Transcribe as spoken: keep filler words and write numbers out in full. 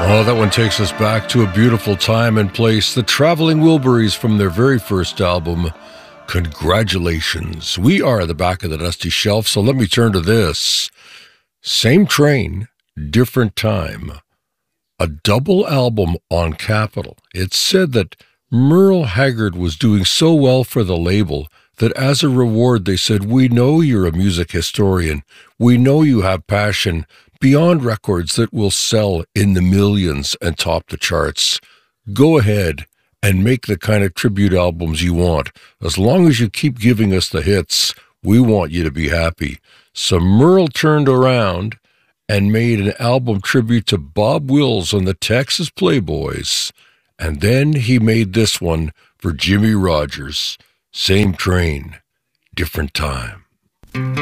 Oh, that one takes us back to a beautiful time and place. The Traveling Wilburys from their very first album, Congratulations. We are at the back of the dusty shelf, so let me turn to this. Same train, different time. A double album on Capitol. It's said that Merle Haggard was doing so well for the label that as a reward they said, "We know you're a music historian. We know you have passion beyond records that will sell in the millions and top the charts. Go ahead and make the kind of tribute albums you want. As long as you keep giving us the hits, we want you to be happy." So Merle turned around and made an album tribute to Bob Wills and the Texas Playboys. And then he made this one for Jimmy Rogers. Same train, different time.